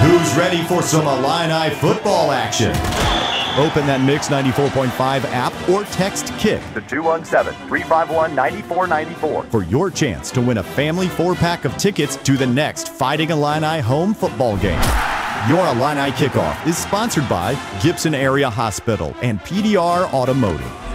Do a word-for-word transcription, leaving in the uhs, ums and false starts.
Who's ready for some Illini football action? Open that Mix ninety-four point five app or text KICK to two one seven, three five one, nine four nine four for your chance to win a family four-pack of tickets to the next Fighting Illini home football game. Your Illini Kickoff is sponsored by Gibson Area Hospital and P D R Automotive.